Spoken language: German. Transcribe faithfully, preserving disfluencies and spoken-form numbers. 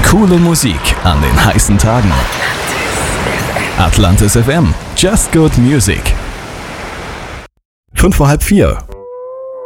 Coole Musik an den heißen Tagen. Atlantis F M. Just Good Music. Fünf vor halb vier.